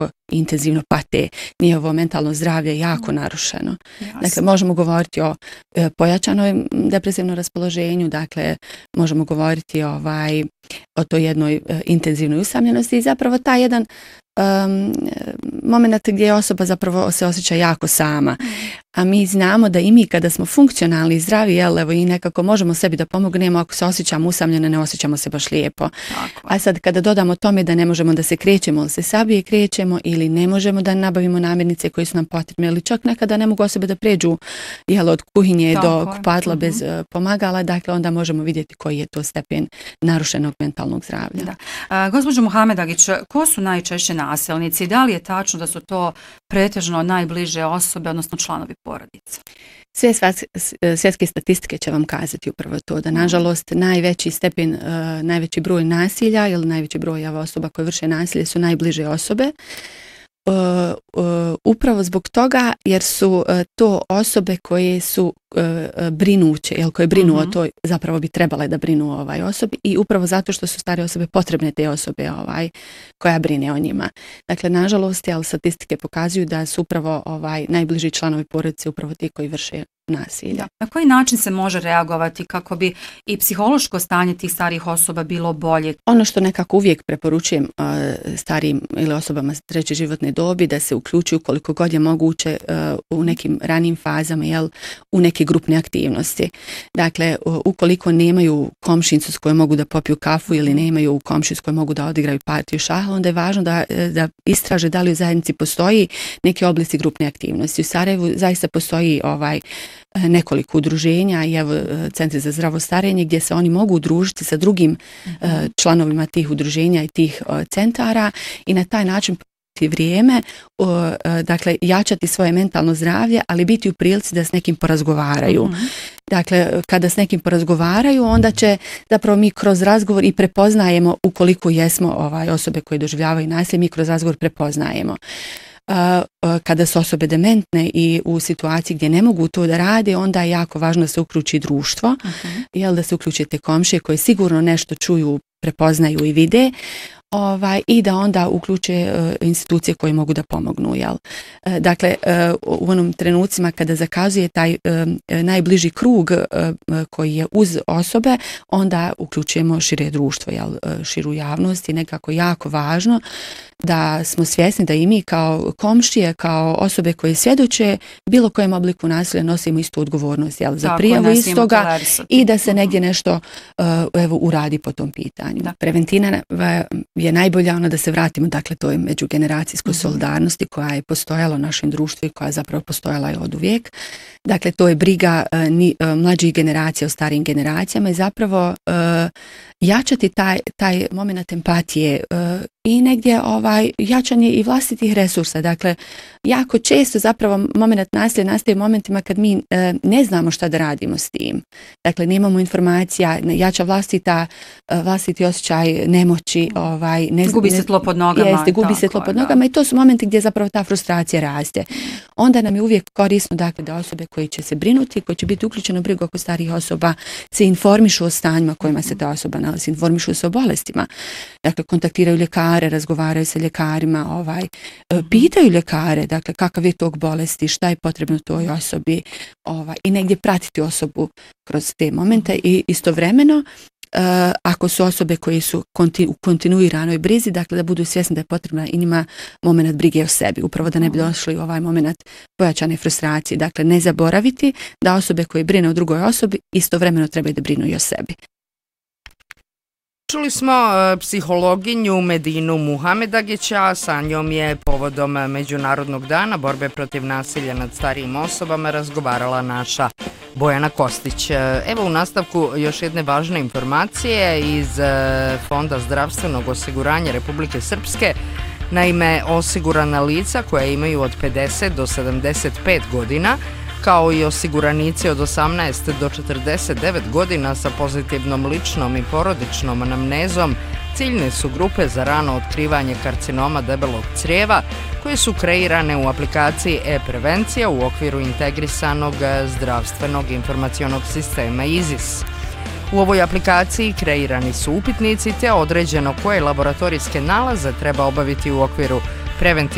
jako intenzivno pate, njihovo mentalno zdravlje je jako narušeno. Dakle, možemo govoriti o pojačanoj depresivnom raspoloženju, dakle, možemo govoriti o toj jednoj intenzivnoj usamljenosti i zapravo taj jedan moment gdje osoba zapravo se osjeća jako sama. A mi znamo da i mi kada smo funkcionalni i zdravi, evo i nekako možemo sebi da pomognemo, ako se osjećamo usamljene, ne osjećamo se baš lijepo. A sad kada dodamo tome da ne možemo da se krećemo ili se sabije krećemo ili ne možemo da nabavimo namirnice koje su nam potrebne ili čak nekada ne mogu osobe da pređu od kuhinje do kupatla bez pomagala, dakle onda možemo vidjeti koji je to stepen narušenog mentalnog zdravlja. Gospođo Muhamedagić, ko su najčešće nasilnici? Da li je tačno da su to pretežno najbliže osobe, odnosno članovi porodice? Sve svjetske statistike će vam kazati upravo to, da nažalost najveći stepen, najveći broj nasilja ili najveći broj osoba koje vrše nasilje su najbliže osobe. Upravo zbog toga jer su to osobe koje su brinuće, koje brinu o toj, zapravo bi trebale da brinu o osobi i upravo zato što su stare osobe potrebne te osobe koja brine o njima. Dakle, nažalost, statistike pokazuju da su upravo najbliži članovi porodice upravo ti koji vrše nasilja. Na koji način se može reagovati kako bi i psihološko stanje tih starijih osoba bilo bolje? Ono što nekako uvijek preporučujem starijim ili osobama treće životne dobi da se uključuju koliko god je moguće u nekim ranijim fazama u neke grupne aktivnosti. Dakle, ukoliko nemaju komšinicu s kojom mogu da popiju kafu ili nemaju komšiju s kojom mogu da odigraju partiju šaha, onda je važno da istraže da li u zajednici postoji neki oblici grupne aktivnosti. U Sarajevu zaista postoji nekoliko udruženja i centri za zdravo starenje gdje se oni mogu udružiti sa drugim članovima tih udruženja i tih centara i na taj način vrijeme, dakle jačati svoje mentalno zdravlje, ali biti u prilici da s nekim porazgovaraju. Dakle, kada s nekim porazgovaraju, onda će zapravo mi kroz razgovor i prepoznajemo ukoliko jesmo osobe koje doživljavaju nasilje, mi kroz razgovor prepoznajemo. Kada su osobe dementne i u situaciji gdje ne mogu to da rade, onda je jako važno da se uključi društvo, da se uključite komšije koje sigurno nešto čuju, prepoznaju i vide, i da onda uključe institucije koje mogu da pomognu. Dakle, u onom trenucima kada zakazuje taj najbliži krug koji je uz osobe, onda uključujemo šire društvo, širu javnost i nekako jako važno da smo svjesni da i mi kao komšije, kao osobe koje svjedoče bilo kojem obliku nasilja nosimo istu odgovornost za prijavu istoga i da se negdje nešto uradi po tom pitanju. Preventiva je najbolja da se vratimo, dakle, toj međugeneracijskoj solidarnosti koja je postojala u našem društvu i koja je zapravo postojala i od uvijek. Dakle, to je briga mlađih generacija o starijim generacijama i zapravo jačati taj moment empatije i negdje jačanje i vlastitih resursa. Dakle, jako često zapravo moment nasilja nastaje u momentima kad mi ne znamo šta da radimo s tim. Dakle, nemamo informacija, jača vlastiti osjećaj nemoći. Gubi se tlo pod nogama. Gubi se tlo pod nogama i to su momenti gdje zapravo ta frustracija raste. Onda nam je uvijek korisno da osobe koje će se brinuti, koje će biti uključene u brigu oko starijih osoba, se informišu o stanjima kojima se ta osoba nalazi, informišu se o bolestima. Dakle, kontaktiraju ljekare, razgovaraju sa ljekarima, pitaju ljekare, dakle, kakav je tok bolesti, šta je potrebno toj osobi i negdje pratiti osobu kroz te momente i istovremeno ako su osobe koje su u kontinuiranoj brizi, dakle da budu svjesni da je potrebna i njima moment brige o sebi, upravo da ne bi došli u moment pojačane frustracije. Dakle, ne zaboraviti da osobe koje brine o drugoj osobi istovremeno trebaju da brinu i o sebi. Čuli smo psihologinju Medinu Muhamedagića, sa njom je povodom Međunarodnog dana borbe protiv nasilja nad starijim osobama razgovarala naša Bojana Kostić. Evo u nastavku još jedne važne informacije iz Fonda zdravstvenog osiguranja Republike Srpske. Naime, osigurana lica koja imaju od 50 do 75 godina, kao i osiguranici od 18 do 49 godina sa pozitivnom ličnom i porodičnom anamnezom, ciljne su grupe za rano otkrivanje karcinoma debelog crijeva koje su kreirane u aplikaciji e-prevencija u okviru integrisanog zdravstvenog informacionog sistema IZIS. U ovoj aplikaciji kreirani su upitnici te određeno koje laboratorijske nalaze treba obaviti u okviru preventivnog